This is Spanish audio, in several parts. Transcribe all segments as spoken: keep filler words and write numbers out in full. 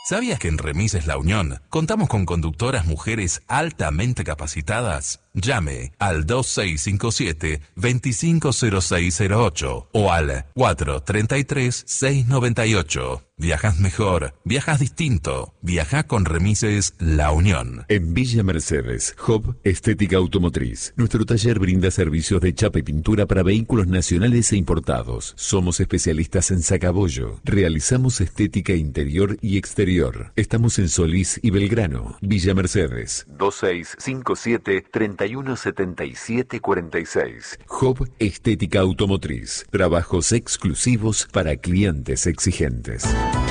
¿Sabías que en Remises La Unión contamos con conductoras mujeres altamente capacitadas? Llame al dos seis cinco siete, dos cinco cero seis cero ocho o al cuatro tres tres, seis nueve ocho. Viajas mejor, viajas distinto. Viaja con Remises La Unión. En Villa Mercedes, Hub Estética Automotriz. Nuestro taller brinda servicios de chapa y pintura para vehículos nacionales e importados. Somos especialistas en sacabollo. Realizamos estética interior y exterior. Estamos en Solís y Belgrano. Villa Mercedes. dos seis cinco siete, tres uno siete siete cuatro seis. Hub Estética Automotriz. Trabajos exclusivos para clientes exigentes.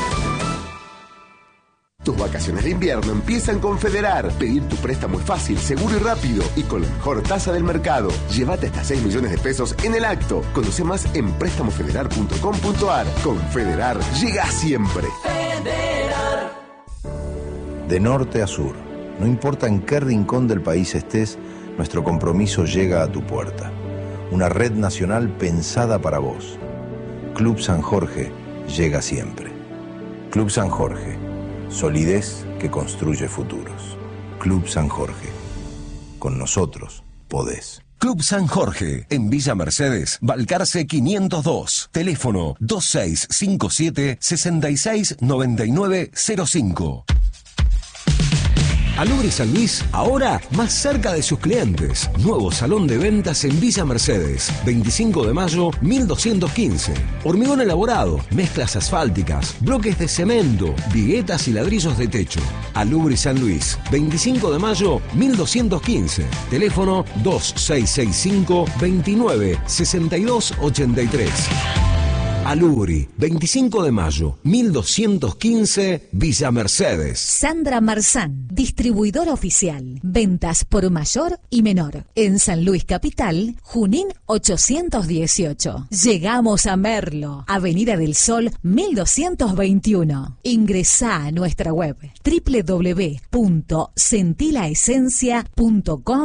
Tus vacaciones de invierno empiezan con Federar. Pedir tu préstamo es fácil, seguro y rápido y con la mejor tasa del mercado. Llévate hasta seis millones de pesos en el acto. Conoce más en préstamo federar punto com punto a r. Con Federar, llega siempre. Federar. De norte a sur, no importa en qué rincón del país estés, nuestro compromiso llega a tu puerta. Una red nacional pensada para vos. Club San Jorge llega siempre. Club San Jorge. Solidez que construye futuros. Club San Jorge. Con nosotros podés. Club San Jorge, en Villa Mercedes, Balcarce quinientos dos. Teléfono dos seis cinco siete, seis seis nueve nueve cero cinco. Alubri San Luis, ahora más cerca de sus clientes. Nuevo salón de ventas en Villa Mercedes, veinticinco de mayo, mil doscientos quince. Hormigón elaborado, mezclas asfálticas, bloques de cemento, viguetas y ladrillos de techo. Alubri San Luis, veinticinco de mayo, mil doscientos quince. Teléfono dos seis seis cinco, veintinueve, sesenta y dos ochenta y tres. Alubri, veinticinco de mayo, mil doscientos quince, Villa Mercedes. Sandra Marzán, distribuidora oficial. Ventas por mayor y menor. En San Luis Capital, Junín ochocientos dieciocho. Llegamos a Merlo, Avenida del Sol mil doscientos veintiuno. Ingresá a nuestra web doble u doble u doble u punto sentilaesencia punto com